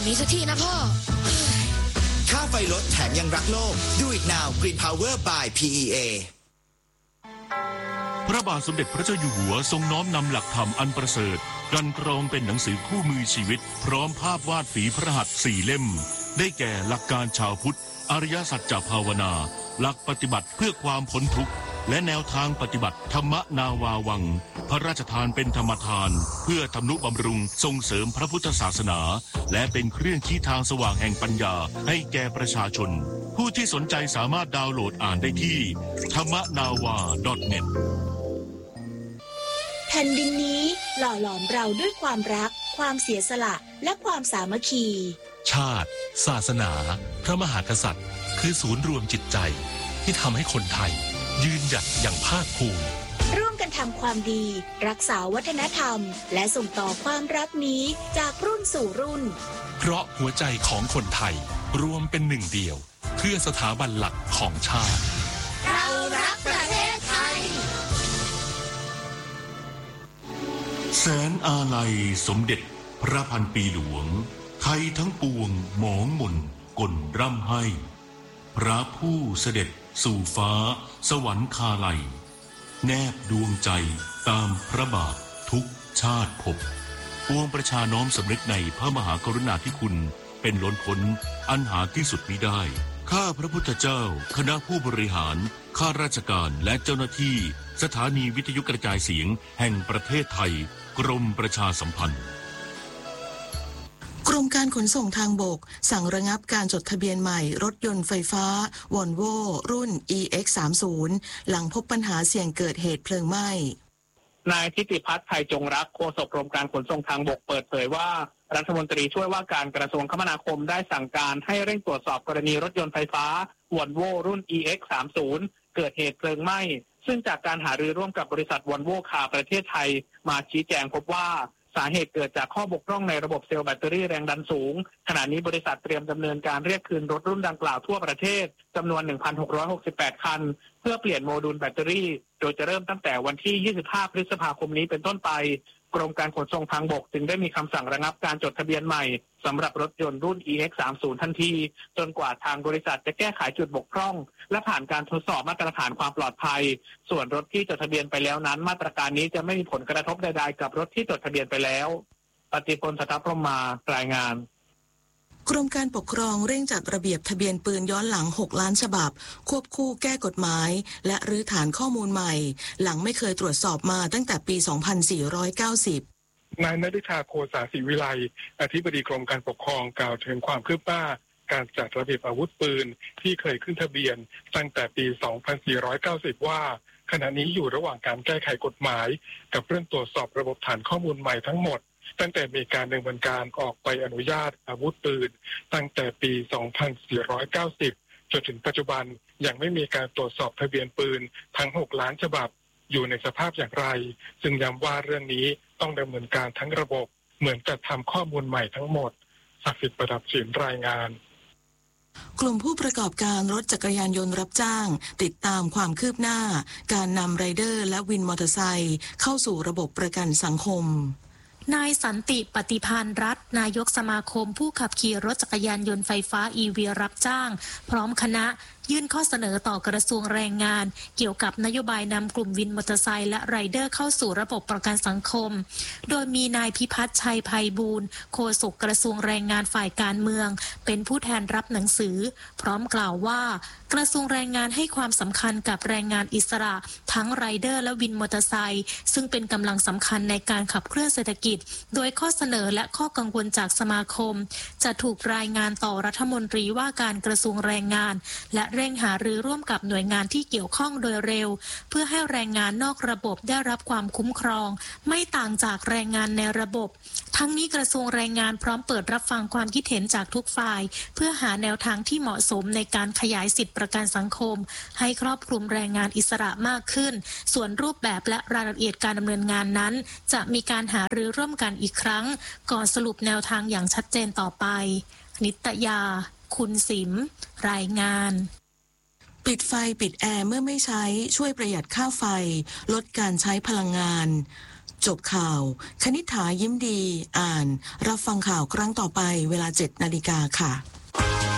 นี้สักทีนะพ่อค่าไฟลดแถมยังรักโลก Do It Now Green Power by PEA พระบาทสมเด็จพระเจ้าอยู่หัวทรงน้อมนำหลักธรรมอันประเสริฐกันกรองเป็นหนังสือคู่มือชีวิตพร้อมภาพวาดฝีพระหัตถ์4 เล่มได้แก่หลักการชาวพุทธอริยสัจจภาวนาหลักปฏิบัติเพื่อความพ้นทุกข์และแนวทางปฏิบัติธรรมนาวาวังพระราชทานเป็นธรรมทานเพื่อทำนุบำรุงส่งเสริมพระพุทธศาสนาและเป็นเครื่องชี้ทางสว่างแห่งปัญญาให้แก่ประชาชนผู้ที่สนใจสามารถดาวน์โหลดอ่านได้ที่ thammanava.net แผ่นดินนี้หล่อหลอมเราด้วยความรักความเสียสละและความสามัคคีชาติศาสนาพระมหากษัตริย์คือศูนย์รวมจิตใจที่ทำให้คนไทยยืนหยัดอย่างภาคภูมิร่วมกันทำความดีรักษาวัฒนธรรมและส่งต่อความรักนี้จากรุ่นสู่รุ่นเพราะหัวใจของคนไทยรวมเป็นหนึ่งเดียวเพื่อสถาบันหลักของชาติเรารักประเทศไทยแสนอาลัยสมเด็จพระพันปีหลวงไทยทั้งปวงหมองหม่นกลร่ำให้พระผู้เสด็จสู่ฟ้าสวรรคาลัยแนบดวงใจตามพระบาททุกชาติภพปวงประชาน้อมสำนึกในพระมหากรุณาธิคุณเป็นล้นพ้นอันหาที่สุดมิได้ข้าพระพุทธเจ้าคณะผู้บริหารข้าราชการและเจ้าหน้าที่สถานีวิทยุกระจายเสียงแห่งประเทศไทยกรมประชาสัมพันธ์กรมการขนส่งทางบกสั่งระงับการจดทะเบียนใหม่รถยนต์ไฟฟ้าวอลโว่รุ่น EX30 หลังพบปัญหาเสี่ยงเกิดเหตุเพลิงไหม้นายทิติพัฒน์ไทยจงรักโฆษกกรมการขนส่งทางบกเปิดเผยว่ารัฐมนตรีช่วยว่าการกระทรวงคมนาคมได้สั่งการให้เร่งตรวจสอบกรณีรถยนต์ไฟฟ้าวอลโว่รุ่น EX30 เกิดเหตุเพลิงไหม้ซึ่งจากการหารือร่วมกับบริษัทวอลโว่คาร์ประเทศไทยมาชี้แจงพบว่าสาเหตุเกิดจากข้อบกพร่องในระบบเซลล์แบตเตอรี่แรงดันสูงขณะนี้บริษัทเตรียมดำเนินการเรียกคืนรถรุ่นดังกล่าวทั่วประเทศจำนวน 1,668 คันเพื่อเปลี่ยนโมดูลแบตเตอรี่โดยจะเริ่มตั้งแต่วันที่ 25 พฤษภาคมนี้เป็นต้นไปกรมการขนส่งทางบกจึงได้มีคำสั่งระงับการจดทะเบียนใหม่สำหรับรถยนต์รุ่น EX30 ทันทีจนกว่าทางบริษัทจะแก้ไขจุดบกพร่องและผ่านการทดสอบมาตรฐานความปลอดภัยส่วนรถที่จดทะเบียนไปแล้วนั้นมาตรการนี้จะไม่มีผลกระทบใดๆกับรถที่จดทะเบียนไปแล้วปฏิพล สัทธพรหมารายงานกรมการปกครองเร่งจัดระเบียบทะเบียนปืนย้อนหลัง6 ล้านฉบับควบคู่แก้กฎหมายและรื้อฐานข้อมูลใหม่หลังไม่เคยตรวจสอบมาตั้งแต่ปี 2490 นายณฤชาโคสาศิวิไลอธิบดีกรมการปกครองกล่าวถึงความคืบหน้าการจัดระเบียบอาวุธปืนที่เคยขึ้นทะเบียนตั้งแต่ปี 2490 ว่าขณะนี้อยู่ระหว่างการแก้ไขกฎหมายกับเรื่องตรวจสอบระบบฐานข้อมูลใหม่ทั้งหมดตั้งแต่มีการดำเนินการออกใบอนุญาตอาวุธปืนตั้งแต่ปี 2490 จนถึงปัจจุบันยังไม่มีการตรวจสอบทะเบียนปืนทั้ง 6 ล้านฉบับอยู่ในสภาพอย่างไรซึ่งย้ำว่าเรื่องนี้ต้องดำเนินการทั้งระบบเหมือนกับทำข้อมูลใหม่ทั้งหมดศักดิ์สิทธิ์ประดับศิลป์รายงานกลุ่มผู้ประกอบการรถจักรยานยนต์รับจ้างติดตามความคืบหน้าการนำไรเดอร์และวินมอเตอร์ไซค์เข้าสู่ระบบประกันสังคมนายสันติปฏิพานรัตน์นายกสมาคมผู้ขับขี่รถจักรยานยนต์ไฟฟ้า EV รับจ้างพร้อมคณะยื่นข้อเสนอต่อกระทรวงแรงงานเกี่ยวกับนโยบายนำกลุ่มวินมอเตอร์ไซค์และไรเดอร์เข้าสู่ระบบประกันสังคมโดยมีนายพิพัฒน์ชัยไพบูลย์โฆษกกระทรวงแรงงานฝ่ายการเมืองเป็นผู้แทนรับหนังสือพร้อมกล่าวว่ากระทรวงแรงงานให้ความสำคัญกับแรงงานอิสระทั้งไรเดอร์และวินมอเตอร์ไซค์ซึ่งเป็นกำลังสำคัญในการขับเคลื่อนเศรษฐกิจโดยข้อเสนอและข้อกังวลจากสมาคมจะถูกรายงานต่อรัฐมนตรีว่าการกระทรวงแรงงานและเร่งหารือร่วมกับหน่วยงานที่เกี่ยวข้องโดยเร็วเพื่อให้แรงงานนอกระบบได้รับความคุ้มครองไม่ต่างจากแรงงานในระบบทั้งนี้กระทรวงแรงงานพร้อมเปิดรับฟังความคิดเห็นจากทุกฝ่ายเพื่อหาแนวทางที่เหมาะสมในการขยายสิทธิประกันสังคมให้ครอบคลุมแรงงานอิสระมากขึ้นส่วนรูปแบบและรายละเอียดการดำเนินงานนั้นจะมีการหารือร่วมกันอีกครั้งก่อนสรุปแนวทางอย่างชัดเจนต่อไปนิตยาคุณสิมรายงานปิดไฟปิดแอร์เมื่อไม่ใช้ช่วยประหยัดค่าไฟลดการใช้พลังงานจบข่าวคณิษฐายิ้มดีอ่านรับฟังข่าวครั้งต่อไปเวลา 7 นาฬิกาค่ะ